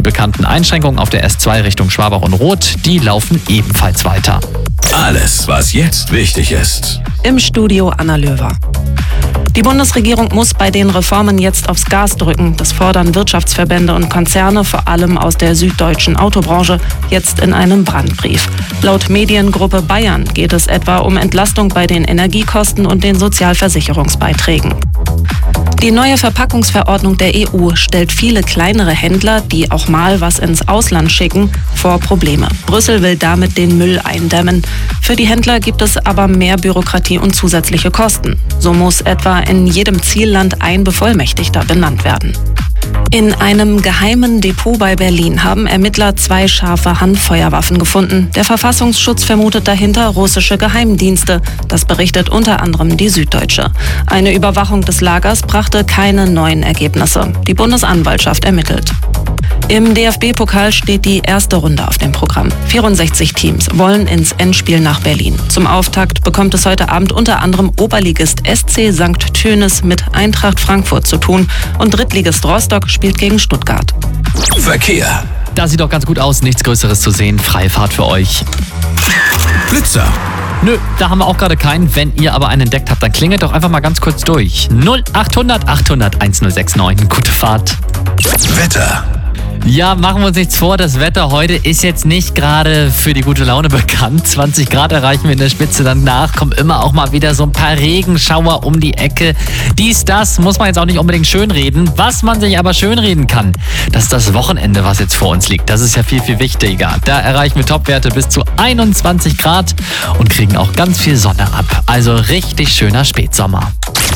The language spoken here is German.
bekannten Einschränkungen auf der S2 Richtung Schwabach und Roth, die laufen ebenfalls weiter. Alles, was jetzt wichtig ist. Im Studio Anna Löwer. Die Bundesregierung muss bei den Reformen jetzt aufs Gas drücken. Das fordern Wirtschaftsverbände und Konzerne, vor allem aus der süddeutschen Autobranche, jetzt in einem Brandbrief. Laut Mediengruppe Bayern geht es etwa um Entlastung bei den Energiekosten und den Sozialversicherungsbeiträgen. Die neue Verpackungsverordnung der EU stellt viele kleinere Händler, die auch mal was ins Ausland schicken, vor Probleme. Brüssel will damit den Müll eindämmen. Für die Händler gibt es aber mehr Bürokratie und zusätzliche Kosten. So muss etwa in jedem Zielland ein Bevollmächtigter benannt werden. In einem geheimen Depot bei Berlin haben Ermittler 2 scharfe Handfeuerwaffen gefunden. Der Verfassungsschutz vermutet dahinter russische Geheimdienste. Das berichtet unter anderem die Süddeutsche. Eine Überwachung des Lagers brachte keine neuen Ergebnisse. Die Bundesanwaltschaft ermittelt. Im DFB-Pokal steht die erste Runde auf dem Programm. 64 Teams wollen ins Endspiel nach Berlin. Zum Auftakt bekommt es heute Abend unter anderem Oberligist SC St. Tönnes mit Eintracht Frankfurt zu tun und Drittligist Rostock spielt gegen Stuttgart. Verkehr. Das sieht doch ganz gut aus, nichts Größeres zu sehen. Freifahrt für euch. Blitzer. Nö, da haben wir auch gerade keinen. Wenn ihr aber einen entdeckt habt, dann klingelt doch einfach mal ganz kurz durch. 0800 800 1069. Gute Fahrt. Wetter. Ja, machen wir uns nichts vor, das Wetter heute ist jetzt nicht gerade für die gute Laune bekannt. 20 Grad erreichen wir in der Spitze, danach kommen immer auch mal wieder so ein paar Regenschauer um die Ecke. Das muss man jetzt auch nicht unbedingt schönreden. Was man sich aber schönreden kann, das ist das Wochenende, was jetzt vor uns liegt. Das ist ja viel, viel wichtiger. Da erreichen wir Topwerte bis zu 21 Grad und kriegen auch ganz viel Sonne ab. Also richtig schöner Spätsommer.